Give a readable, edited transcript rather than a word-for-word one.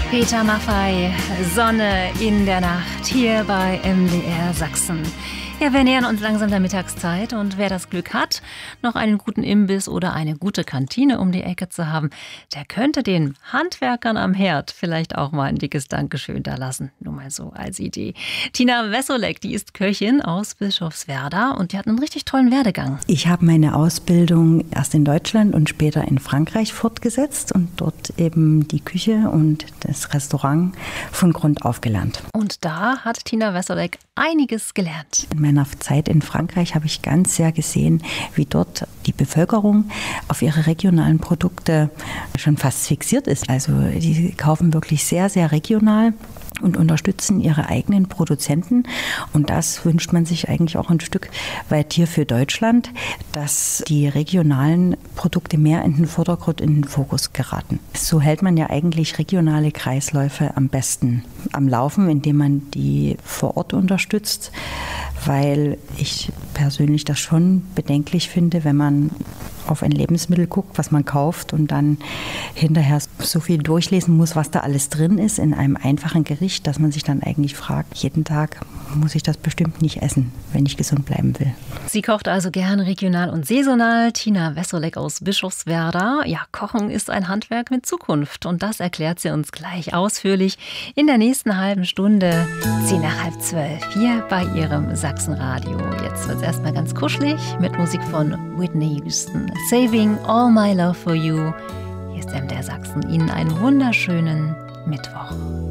Peter Maffay, Sonne in der Nacht, hier bei MDR Sachsen. Ja, wir nähern uns langsam der Mittagszeit und wer das Glück hat, noch einen guten Imbiss oder eine gute Kantine um die Ecke zu haben, der könnte den Handwerkern am Herd vielleicht auch mal ein dickes Dankeschön da lassen. Nur mal so als Idee. Tina Wessolek, die ist Köchin aus Bischofswerda und die hat einen richtig tollen Werdegang. Ich habe meine Ausbildung erst in Deutschland und später in Frankreich fortgesetzt und dort eben die Küche und das Restaurant von Grund auf gelernt. Und da hat Tina Wessolek einiges gelernt. In meiner Zeit in Frankreich habe ich ganz sehr gesehen, wie dort die Bevölkerung auf ihre regionalen Produkte schon fast fixiert ist. Also die kaufen wirklich sehr, sehr regional und unterstützen ihre eigenen Produzenten. Und das wünscht man sich eigentlich auch ein Stück weit hier für Deutschland, dass die regionalen Produkte mehr in den Vordergrund, in den Fokus geraten. So hält man ja eigentlich regionale Kreisläufe am besten am Laufen, indem man die vor Ort unterstützt, weil ich persönlich das schon bedenklich finde, wenn man auf ein Lebensmittel guckt, was man kauft und dann hinterher so viel durchlesen muss, was da alles drin ist in einem einfachen Gericht, dass man sich dann eigentlich fragt, jeden Tag muss ich das bestimmt nicht essen, wenn ich gesund bleiben will. Sie kocht also gern regional und saisonal. Tina Wessolek aus Bischofswerda. Ja, Kochen ist ein Handwerk mit Zukunft und das erklärt sie uns gleich ausführlich in der nächsten halben Stunde, 11:10, hier bei ihrem Sachsenradio. Jetzt wird es erstmal ganz kuschelig mit Musik von Whitney Houston. Saving All My Love For You. Hier ist MDR Sachsen. Ihnen einen wunderschönen Mittwoch.